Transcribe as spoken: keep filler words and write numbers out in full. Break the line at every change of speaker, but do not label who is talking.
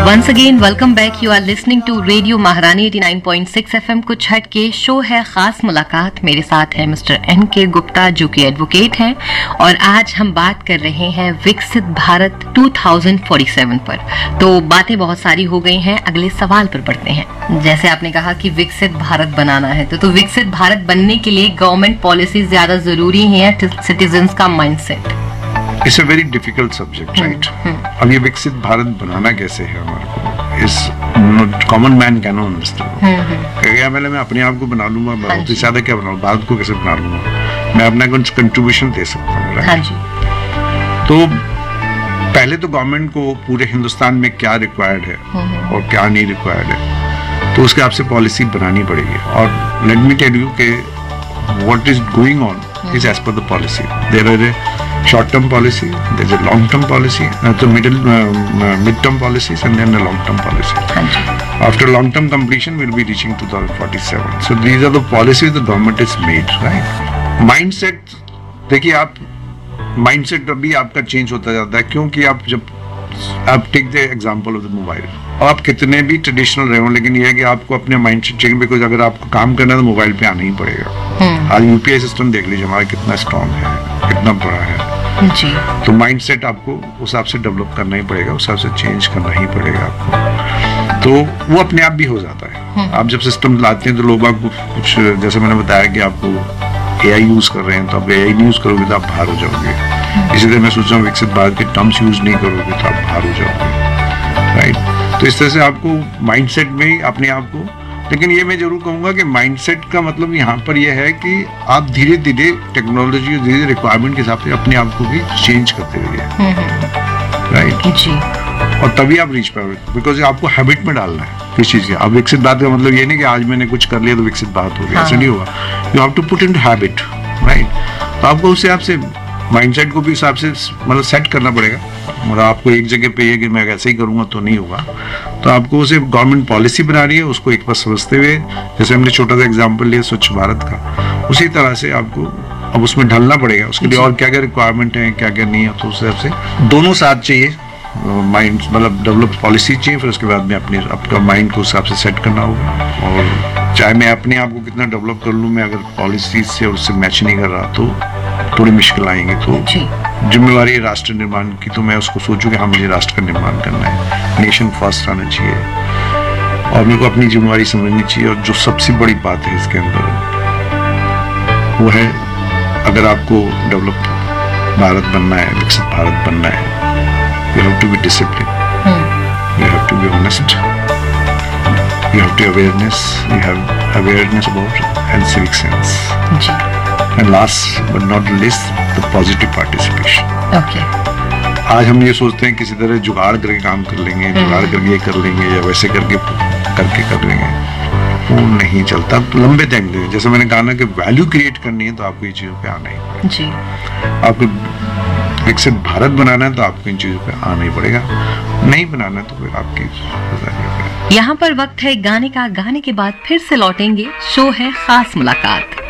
Once again, welcome back. You are listening to Radio महारानी eighty-nine point six F M. कुछ हट के show है खास मुलाकात. मेरे साथ है मिस्टर एन के गुप्ता जो कि एडवोकेट हैं और आज हम बात कर रहे हैं विकसित भारत two thousand forty-seven पर. तो बातें बहुत सारी हो गई हैं, अगले सवाल पर बढ़ते हैं. जैसे आपने कहा कि विकसित भारत बनाना है तो, तो विकसित भारत बनने के लिए गवर्नमेंट पॉलिसी ज्यादा जरूरी है, सिटीजन्स का mindset?
It's a very difficult subject, right. अब ये विकसित भारत बनाना कैसे है हमारे को, इस common man can not understand. क्या पहले मैं अपने आप को बना लूंगा, बहुत ज्यादा क्या बनाऊं, भारत को कैसे बना लूंगा, मैं अपना कुछ कंट्रीब्यूशन दे सकता हूँ, राइट. तो पहले तो गवर्नमेंट को पूरे हिंदुस्तान में क्या रिक्वायर्ड है और क्या नहीं रिक्वायर्ड है, तो उसके आपसे पॉलिसी बनानी पड़ेगी. और लेट मी टेल यू के what is going on is as per the policy. There are a short-term policy, there is a long-term policy, uh, the middle, uh, uh, mid-term policies, and then a long-term policy. After long-term completion, we'll be reaching twenty forty-seven. So these are the policies the government has made, right? Mindset, देखिए आप mindset अभी आपका change होता जाता है, क्योंकि आप जब आप take the example of the mobile, आप कितने भी ट्रेडिशनल रहे हो, लेकिन ये है कि आपको अपने माइंडसेट चेंज, बिकॉज अगर आपको काम करना है तो मोबाइल पे आना ही पड़ेगा. आज यूपीआई सिस्टम देख लीजिए हमारा कितना स्ट्रॉन्ग है, कितना बड़ा है जी. तो माइंडसेट आपको उस हिसाब से डेवलप करना ही पड़ेगा, उस हिसाब से चेंज करना ही पड़ेगा आपको. तो वो अपने आप भी हो जाता है. आप जब सिस्टम लाते हैं तो लोग आपको कुछ, जैसे मैंने बताया कि आपको ए आई यूज कर रहे हैं, तो आप ए आई यूज करोगे तो आप बाहर हो जाओगे. इसीलिए मैं सोच रहा हूँ विकसित भारत के टर्म्स यूज नहीं करोगे तो आप बाहर हो जाओगे, राइट. तो इस तरह से आपको माइंडसेट में अपने आप को, लेकिन ये मैं जरूर कहूंगा कि माइंडसेट का मतलब यहाँ पर यह है कि आप धीरे धीरे टेक्नोलॉजी और धीरे रिक्वायरमेंट के हिसाब से अपने आप को भी चेंज करते रहिए, राइट जी. और तभी आप रीच पाओगे, बिकॉज आपको हैबिट में डालना है किस चीज के. अब विकसित भारत का मतलब ये नहीं कि आज मैंने कुछ कर लिया तो विकसित भारत हो गया, ऐसा नहीं होगा. You have to put in habit, right. तो आपको उस हिसाब से माइंडसेट को भी हिसाब से मतलब सेट करना पड़ेगा. मतलब आपको एक जगह पे ये कि मैं ऐसे ही करूंगा तो नहीं होगा. तो आपको उसे गवर्नमेंट पॉलिसी बना रही है, उसको एक बार समझते हुए, जैसे हमने छोटा सा एग्जांपल लिया स्वच्छ भारत का, उसी तरह से आपको अब उसमें ढलना पड़ेगा. उसके लिए और क्या क्या रिक्वायरमेंट है, क्या क्या नहीं है, तो उस हिसाब से दोनों साथ चाहिए. माइंड मतलब डेवलप पॉलिसी चाहिए, फिर उसके बाद में अपने आपका माइंड को उस हिसाब से सेट करना होगा. और चाहे मैं अपने आप को कितना डेवलप कर लूँ, मैं अगर पॉलिसी से और उससे मैच नहीं कर रहा तो थोड़ी मुश्किल आएंगे. तो जिम्मेवारी है राष्ट्र निर्माण की, तो मैं उसको सोचूं कि हाँ मुझे राष्ट्र का निर्माण करना है, नेशन फर्स्ट आना चाहिए और मेरे को अपनी जिम्मेवारी समझनी चाहिए. और जो सबसे बड़ी बात है इसके अंदर वो है, अगर आपको डेवलप भारत बनना है, विकसित भारत बनना है, you have to be disciplined, you have to be honest, you have to awareness, you have awareness about and civic sense. And last but not least, the positive participation. Okay. आज हम ये सोचते हैं किसी तरह जुगाड़ करके काम कर लेंगे, जुगाड़ करके ये कर लेंगे या वैसे करके करके कर लेंगे, वो नहीं चलता. तो लंबे टाइम में, जैसे मैंने कहा ना कि वैल्यू क्रिएट करनी है तो आपको ये चीजों पे आना ही पड़ेगा जी. आपको विकसित भारत बनाना है तो आपको इन चीजों पे आना ही पड़ेगा, नहीं बनाना तो फिर आपकी.
यहाँ पर वक्त है गाने का. गाने के बाद फिर से लौटेंगे. शो है खास मुलाकात.